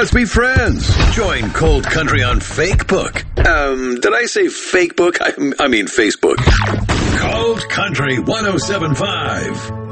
Let's be friends. Join Cold Country on Fakebook. Did I say fake book? I mean Facebook. Cold Country 107.5.